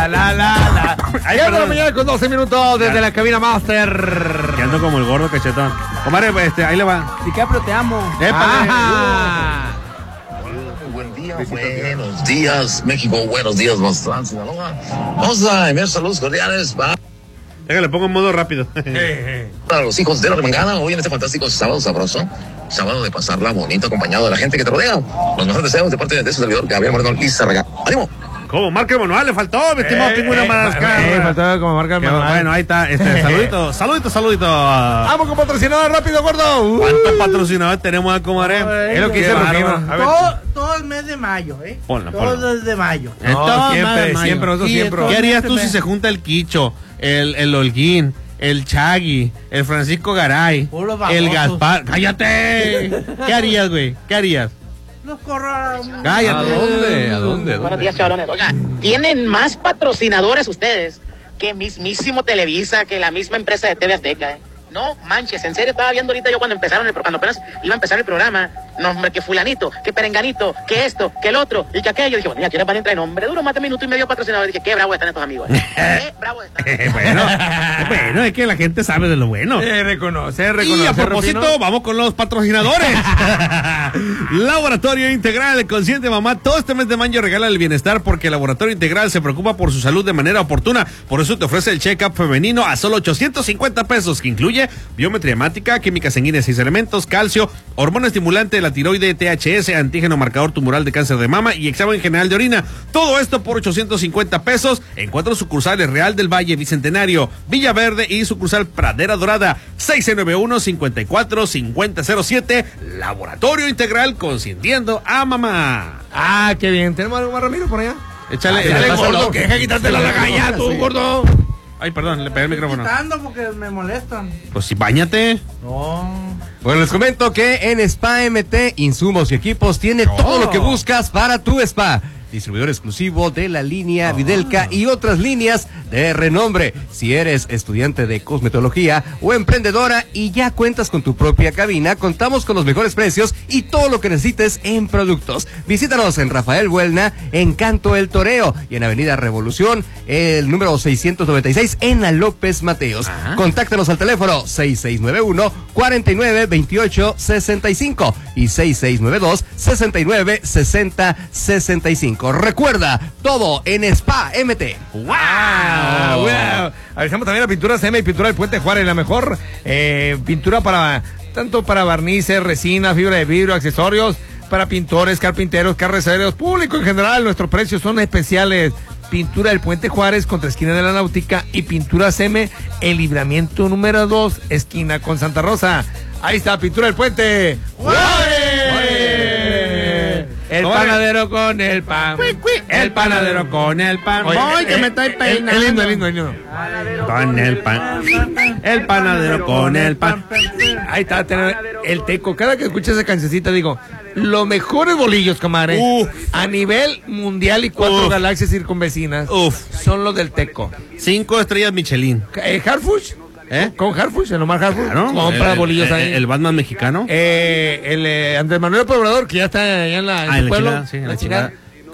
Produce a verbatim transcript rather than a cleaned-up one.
la, la, la. Ahí de la mañana con doce minutos desde ya. La cabina Master. Que ando como el gordo cachetón. Comadre, este, ahí le va. DiCaprio, te amo. ¡Epa! Buen día, buenos días, México, buenos días, Mazatlán, Sinaloa. Vamos a enviar saludos cordiales para... Venga, le pongo en modo rápido. Para los hijos de la remangada, hoy en este fantástico sábado sabroso, sábado de pasarla bonito, acompañado de la gente que te rodea. Los mejores deseos de parte de su servidor, Gabriel Moreno Lizárraga. ¡Ánimo! ¿Cómo? Marca el manual, le faltó, mi estimado Pingüino Madagascar. Eh, faltó como marca el manual. Bueno, ahí está, este, saludito, saludito, saludito. Vamos con patrocinador rápido, gordo. Uh. ¿Cuántos patrocinadores tenemos, comadre? Es lo que dice Rufino. Todo, todo el mes de mayo, ¿eh? Ponla, todo ponla. desde mayo. No, todo siempre, mayo. siempre, nosotros Sí, siempre. ¿Qué harías tú si se junta el Quicho, el, el Holguín, el Chagui, el Francisco Garay, Puros el babosos. Gaspar? ¡Cállate! ¿Qué harías, güey? ¿Qué harías? Los corro a... Cállate. ¿A dónde? ¿A dónde? Buenos días, chavalones. Oiga, tienen más patrocinadores ustedes que mismísimo Televisa, que la misma empresa de T V Azteca, ¿eh? No manches, en serio, estaba viendo ahorita yo cuando empezaron, el, cuando apenas iba a empezar el programa, no, hombre, que fulanito, que perenganito, que esto, que el otro, y que aquello. Dije, bueno, ya quieren para entrar en nombre, duro más de minuto y medio patrocinador. Dije, qué bravo están estos amigos, ¿eh? Qué bravo están. bueno, bueno, es que la gente sabe de lo bueno. Eh, reconoce, reconoce. Y a propósito, Rufino. vamos con los patrocinadores. Laboratorio Integral, Consciente Mamá. Todo este mes de mayo regala el bienestar porque el Laboratorio Integral se preocupa por su salud de manera oportuna. Por eso te ofrece el check-up femenino a solo ochocientos cincuenta pesos, que incluye biometría hemática, química sanguínea, seis elementos, calcio, hormona estimulante de la tiroide, T H S, antígeno marcador tumoral de cáncer de mama y examen general de orina. Todo esto por ochocientos cincuenta pesos en cuatro sucursales: Real del Valle, Bicentenario, Villaverde y sucursal Pradera Dorada. seis nueve uno, cinco cuatro, cinco cero cero siete. Laboratorio Integral, consintiendo a mamá. Ah, qué bien. ¿Tenemos algo más, Ramiro, por allá? Échale, Ah, dale, échale, gordo, que deja de quitarte la lagaña, tú, gordo. Ay, perdón, le pegué el micrófono. Quitando porque me molestan. Pues si bañate. No. Bueno, les comento que en Spa M T, insumos y equipos, tiene Oh. todo lo que buscas para tu spa. Distribuidor exclusivo de la línea Oh. Videlca y otras líneas de renombre. Si eres estudiante de cosmetología o emprendedora y ya cuentas con tu propia cabina, contamos con los mejores precios y todo lo que necesites en productos. Visítanos en Rafael Buelna, en Canto El Toreo, y en Avenida Revolución, el número seiscientos noventa y seis en la López Mateos. Ajá. Contáctanos al teléfono seis seis nueve uno, cuatro nueve dos ocho seis cinco y seis seis nueve dos, seis nueve seis cero seis cinco. Recuerda, todo en Spa M T. ¡Wow! wow. Avisamos también a Pintura C M y Pintura del Puente Juárez, la mejor eh, pintura para, tanto para barnices, resina, fibra de vidrio, accesorios, para pintores, carpinteros, carreceros, público en general. Nuestros precios son especiales. Pintura del Puente Juárez, contra esquina de la Náutica, y Pintura C M, el libramiento número dos, esquina con Santa Rosa. Ahí está, Pintura del Puente Juárez. El Oye. panadero con el pan. El panadero con el pan. Oye, Voy, que eh, me estoy eh, peinando. Es lindo, es lindo, es lindo. Con el pan. El panadero con el pan. Ahí está, tener el Teco. Cada que escucho esa cancioncita digo, los mejores bolillos, camaré, Uf. a nivel mundial y cuatro Uf. galaxias circunvecinas, Uf. son los del Teco. Cinco estrellas Michelin. Eh, Harfush, ¿Eh? con Harfush, el Omar Harfush, Claro. compra El- bolillos el, ahí. El Batman mexicano. Eh, el eh, Andrés Manuel Poblador, que ya está allá en la en Ah, su en la pueblo, chingada, sí, en la chingada. chingada.